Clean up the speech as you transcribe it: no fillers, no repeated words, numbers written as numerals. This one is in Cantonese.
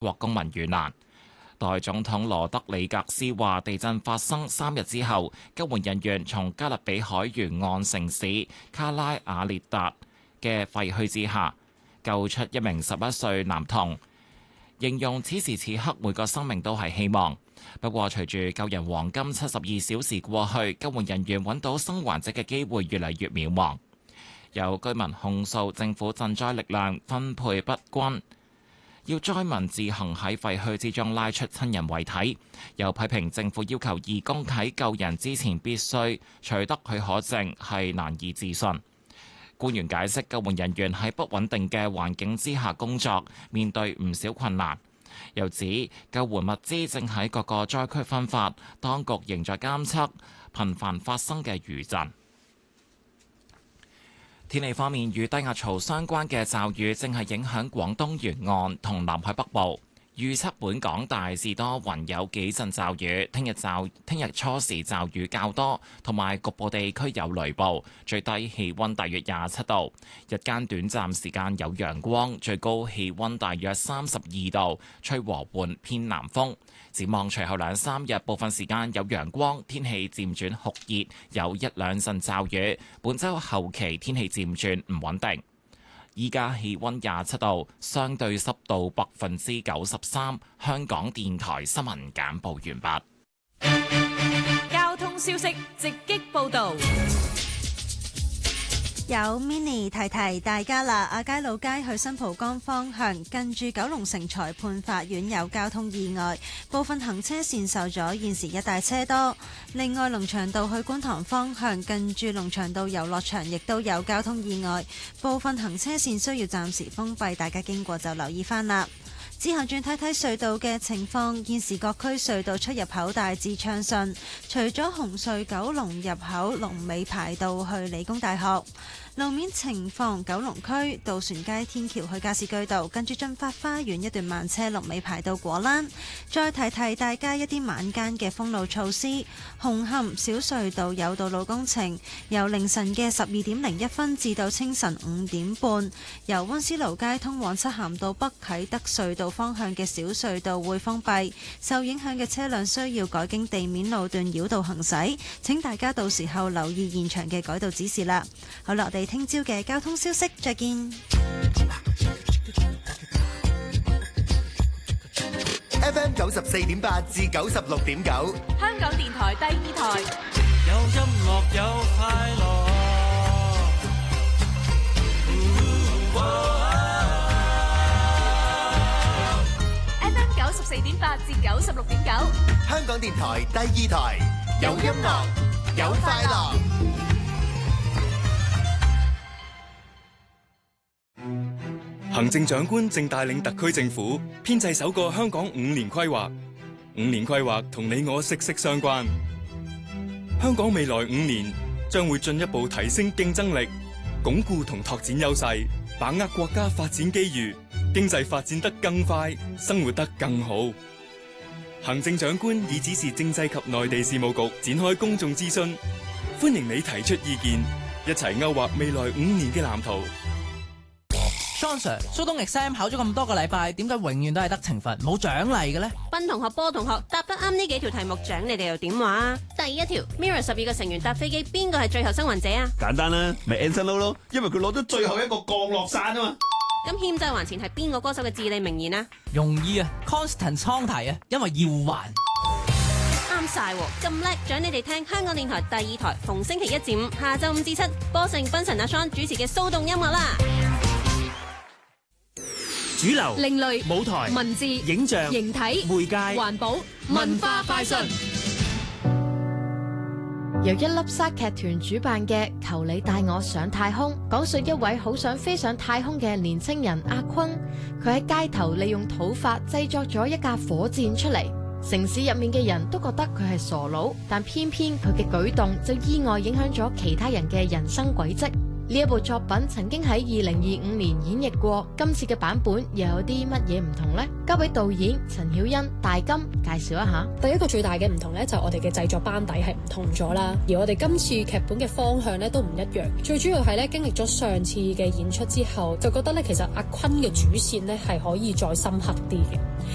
國公民遇難。代總統羅德里格斯話，地震發生3日之後，救援人員從加勒比海沿岸城市卡拉瓦列達嘅廢墟之下救出一名11歲男童，形容此時此刻每個生命都係希望。不過，隨住救人黃金72小時過去，救援人員揾到生還者嘅機會越嚟越渺茫。有居民控訴政府賑災力量分配不均，要災民自行喺廢墟之中拉出親人遺體，又批評政府要求義工喺救人之前必須取得許可證係難以置信。官員解釋，救援人員喺不穩定嘅環境之下工作，面對唔少困難。又指救援物資正喺各個災區分發，當局仍在監測頻繁發生嘅餘震。天氣方面，與低壓槽相關嘅驟雨正係影響廣東沿岸同南海北部。預測本港大致多雲，有幾陣驟雨。聽日初時驟雨較多，同埋局部地區有雷暴。最低氣溫大約27度，日間短暫時間有陽光，最高氣溫大約32度，吹和緩偏南風。展望隨後2-3日，部分時間有陽光，天氣漸轉酷熱，有1-2陣驟雨。本週後期天氣漸轉唔穩定。依家氣溫27度，相對濕度93%。香港電台新聞簡報完畢。交通消息直擊報導。 有 mini 提提大家啦，亞皆老街去新蒲崗方向，近住九龍城裁判法院有交通意外，部分行車線受阻，現時一帶車多。另外，龍翔道去觀塘方向，近住龍翔道遊樂場亦都有交通意外，部分行車線需要暫時封閉，大家經過就留意返啦。之後轉睇睇隧道嘅情況，現時各區隧道出入口大致暢順，除咗紅隧九龍入口龍尾排到去理工大學。路面情況，九龍區渡船街天橋去加士居道，跟住進發花園一段慢車龍尾排到果欄。再提提大家一啲晚間嘅封路措施，紅磡小隧道有道路工程，由凌晨嘅12:01至到清晨5點半，由溫思勞街通往漆咸道北啟德隧道方向嘅小隧道會封閉，受影響嘅車輛需要改經地面路段繞道行駛，請大家到時候留意現場嘅改道指示啦。好啦，我哋聽朝嘅交通消息，再見。 FM 94.8至96.9， 香港電台第2台。 有音樂有快樂。 FM 94.8至96.9， 香港電台第2台，有音樂有快樂。 行政長官正帶領特區政府編製首個香港5年規劃。5年規劃同你我息息相關。香港未來5年將會進一步提升競爭力，鞏固同拓展優勢，把握國家發展機遇，經濟發展得更快，生活得更好。行政長官已指示政制及內地事務局展開公眾諮詢，歡迎你提出意見，一齊勾畫未來5年嘅藍圖。 Sean Sir， 蘇東 exam 考咗咁多個禮拜，點解永遠都係得懲罰冇獎勵嘅呢？ 斌同學、波同學答得啱呢幾條題目，獎你哋又點話啊？第一條 ，Mirror 12個成員搭飛機，邊個係最後生還者啊？ 簡單啦，咪 Anson Lo 咯，因為佢攞咗最後一個降落傘啊嘛。 咁欠債還錢係邊個歌手嘅至理名言啊？ 容易啊 ，Constant 倉提啊，因為要還。 啱晒喎，咁叻，獎你哋聽香港電台第2台，逢星期1至5下晝5至7，波成斌神阿 Sean 主持嘅騷動音樂啦。 主流、 另類、 舞台、 文字、 影像、 形體、 媒介、 環保、文化快訊。 由一粒沙劇團主辦嘅《求你帶我上太空》，講述一位好想飛上太空嘅年青人阿坤，佢喺街頭利用土法製作咗一架火箭出嚟。城市入面嘅人都覺得佢係傻佬，但偏偏佢嘅舉動就意外影響咗其他人嘅人生軌跡。呢一部作品曾經喺2025年演繹過，今次嘅版本又有啲乜嘢唔同呢？交俾導演陳曉欣、大金介紹一下。 第一個最大嘅唔同呢，就係我哋嘅製作班底係唔同咗啦，而我哋今次劇本嘅方向呢都唔一樣。最主要係咧經歷咗上次嘅演出之後，就覺得咧其實阿坤嘅主線呢係可以再深刻啲嘅。